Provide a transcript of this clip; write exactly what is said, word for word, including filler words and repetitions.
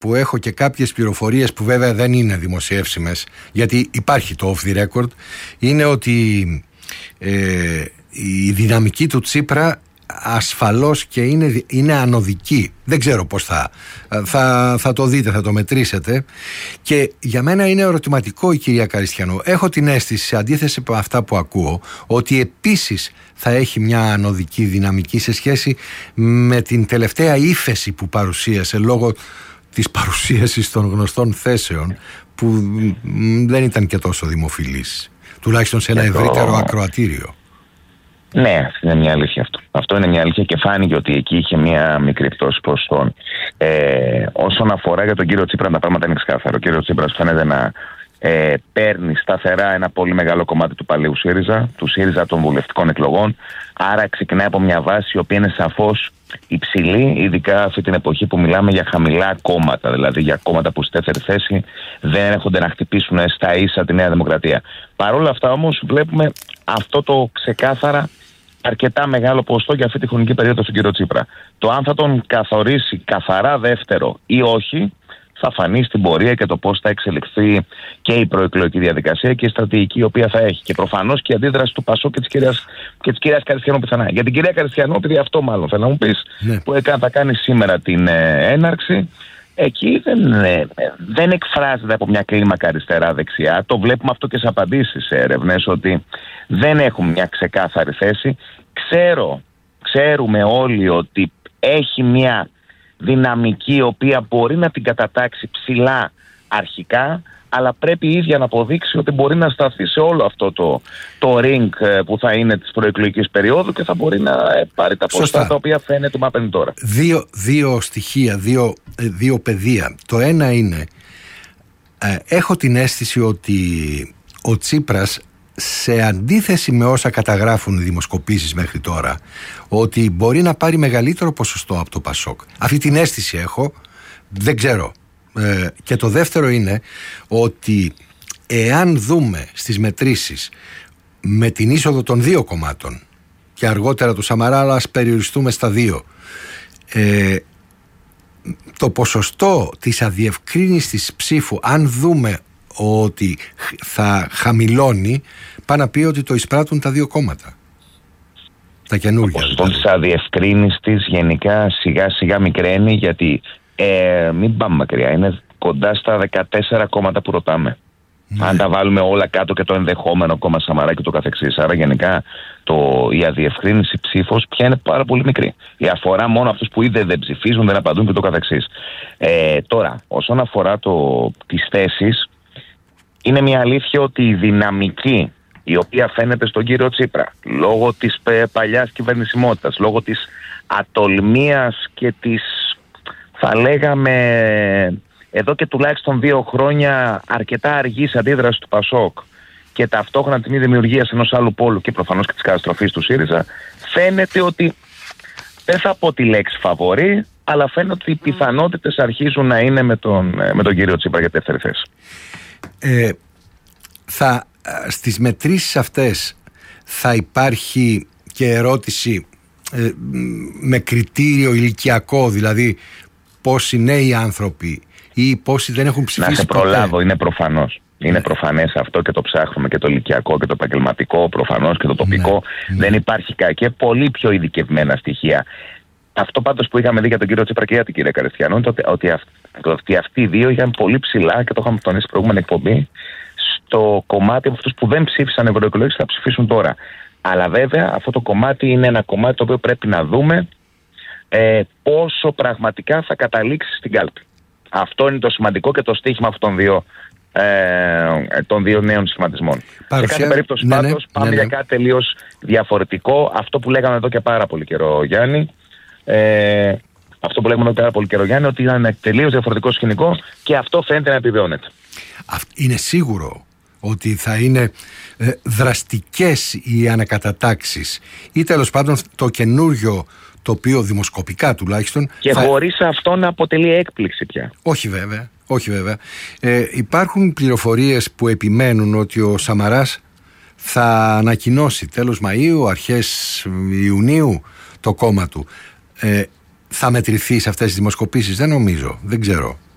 που έχω και κάποιες πληροφορίες που βέβαια δεν είναι δημοσιεύσιμες, γιατί υπάρχει το off the record, είναι ότι ε, η δυναμική του Τσίπρα ασφαλώς και είναι, είναι ανωδική. Δεν ξέρω πώς θα, θα θα το δείτε, θα το μετρήσετε. Και για μένα είναι ερωτηματικό η κυρία Καριστιανού. Έχω την αίσθηση, σε αντίθεση με αυτά που ακούω, ότι επίσης θα έχει μια ανωδική δυναμική σε σχέση με την τελευταία ύφεση που παρουσίασε λόγω της παρουσίασης των γνωστών θέσεων, που δεν ήταν και τόσο δημοφιλής, τουλάχιστον σε ένα ευρύτερο ακροατήριο. Ναι, είναι μια αλήθεια αυτό. Αυτό είναι μια αλήθεια και φάνηκε ότι εκεί είχε μια μικρή πτώση ποσοστών. Ε, όσον αφορά για τον κύριο Τσίπρα, τα πράγματα είναι ξεκάθαρο. Ο κύριος Τσίπρας φαίνεται να ε, παίρνει σταθερά ένα πολύ μεγάλο κομμάτι του παλαιού ΣΥΡΙΖΑ, του ΣΥΡΙΖΑ των βουλευτικών εκλογών. Άρα ξεκινάει από μια βάση η οποία είναι σαφώς υψηλή, ειδικά αυτή την εποχή που μιλάμε για χαμηλά κόμματα, δηλαδή για κόμματα που στη δεύτερη θέση δεν έρχονται να χτυπήσουν στα ίσα τη Νέα Δημοκρατία. Παρ' όλα αυτά όμως βλέπουμε αυτό το ξεκάθαρα αρκετά μεγάλο ποσοστό για αυτή τη χρονική περίοδο στον κύριο Τσίπρα. Το αν θα τον καθορίσει καθαρά δεύτερο ή όχι θα φανεί στην πορεία και το πώς θα εξελιχθεί και η προεκλογική διαδικασία και η στρατηγική η οποία θα έχει. Και προφανώς και η αντίδραση του Πασόκ και της κυρίας, και της κυρίας Καριστιανού πιθανά. Για την κυρία Καριστιανού, επειδή αυτό μάλλον θέλω να μου πεις, ναι, που θα κάνει σήμερα την ε, έναρξη, εκεί δεν, ε, δεν εκφράζεται από μια κλίμακα αριστερά-δεξιά. Το βλέπουμε αυτό και σε απαντήσεις σε έρευνες, ότι δεν έχουν μια ξεκάθαρη θέση. Ξέρω, ξέρουμε όλοι ότι έχει μια δυναμική η οποία μπορεί να την κατατάξει ψηλά αρχικά, αλλά πρέπει η ίδια να αποδείξει ότι μπορεί να σταθεί σε όλο αυτό το, το ring που θα είναι της προεκλογικής περίοδου και θα μπορεί να πάρει τα ποσοστά τα οποία φαίνεται μα παίρνει τώρα. Δύο, δύο στοιχεία, δύο, δύο πεδία. Το ένα είναι, ε, έχω την αίσθηση ότι ο Τσίπρας, σε αντίθεση με όσα καταγράφουν οι δημοσκοπήσεις μέχρι τώρα, ότι μπορεί να πάρει μεγαλύτερο ποσοστό από το Πασόκ. Αυτή την αίσθηση έχω, δεν ξέρω. Ε, και το δεύτερο είναι ότι εάν δούμε στις μετρήσεις με την είσοδο των δύο κομμάτων και αργότερα του Σαμαρά, αλλά ας περιοριστούμε στα δύο, ε, το ποσοστό της αδιευκρίνιστης ψήφου, αν δούμε ότι θα χαμηλώνει, πάει να πει ότι το εισπράττουν τα δύο κόμματα, τα καινούργια. Το ποσοστό της αδιευκρίνιστης γενικά σιγά σιγά μικραίνει, γιατί ε, μην πάμε μακριά, είναι κοντά στα δεκατέσσερα κόμματα που ρωτάμε. Ναι. Αν τα βάλουμε όλα κάτω και το ενδεχόμενο κόμμα Σαμαρά και το καθεξής. Άρα γενικά το, η αδιευκρίνηση ψήφος πια είναι πάρα πολύ μικρή. Η αφορά μόνο αυτούς που είτε δεν ψηφίζουν, δεν απαντούν και το καθεξής. Ε, τώρα, όσον αφορά το, τις θέσεις, είναι μια αλήθεια ότι η δυναμική η οποία φαίνεται στον κύριο Τσίπρα λόγω της παλιάς κυβερνησιμότητας, λόγω της ατολμίας και της, θα λέγαμε, εδώ και τουλάχιστον δύο χρόνια αρκετά αργής αντίδραση του Πασόκ και ταυτόχρονα την δημιουργία ενός άλλου πόλου και προφανώς και της καταστροφής του ΣΥΡΙΖΑ, φαίνεται ότι, δεν θα πω τη λέξη φαβορί, αλλά φαίνεται ότι οι πιθανότητες αρχίζουν να είναι με τον, με τον κύριο Τσίπρα για δεύτερη θέση. Ε, θα, στις μετρήσεις αυτές θα υπάρχει και ερώτηση ε, με κριτήριο ηλικιακό, δηλαδή πόσοι νέοι άνθρωποι ή πόσοι δεν έχουν ψηφίσει. Να σε προλάβω, ποτέ. Είναι προφανώς. Είναι ναι. προφανές αυτό και το ψάχνουμε, και το ηλικιακό και το επαγγελματικό, προφανώς και το τοπικό. Ναι. Δεν υπάρχει και πολύ πιο ειδικευμένα στοιχεία. Αυτό πάντως που είχαμε δει για τον κύριο Τσίπρα και για την κυρία Καριστιανού είναι ότι, ότι, αυ, ότι αυτοί οι δύο είχαν πολύ ψηλά, και το είχαμε τονίσει στην προηγούμενη εκπομπή, στο κομμάτι από αυτούς που δεν ψήφισαν ευρωεκλογές θα ψηφίσουν τώρα. Αλλά βέβαια αυτό το κομμάτι είναι ένα κομμάτι το οποίο πρέπει να δούμε ε, πόσο πραγματικά θα καταλήξει στην κάλπη. Αυτό είναι το σημαντικό και το στίχημα αυτών των δύο, ε, των δύο νέων σχηματισμών. Παρουσία... Σε κάθε περίπτωση ναι, πάντως ναι, πάμε ναι, ναι. για κάτι τελείως διαφορετικό. Αυτό που λέγαμε εδώ και πάρα πολύ καιρό, Γιάννη, ε, αυτό που λέγαμε εδώ και πάρα πολύ καιρό, Γιάννη, ότι είναι ένα τελείως διαφορετικό σκηνικό και αυτό φαίνεται να επιβεβαιώνεται. Είναι σίγουρο ότι θα είναι ε, δραστικές οι ανακατατάξεις ή τέλος πάντων το καινούριο το οποίο δημοσκοπικά τουλάχιστον και θα... χωρίς αυτό να αποτελεί έκπληξη πια. Όχι βέβαια, όχι βέβαια. Ε, υπάρχουν πληροφορίες που επιμένουν ότι ο Σαμαράς θα ανακοινώσει τέλος Μαΐου, αρχές Ιουνίου το κόμμα του. Ε, θα μετρηθεί σε αυτές τις δημοσκοπήσεις? Δεν νομίζω, δεν ξέρω.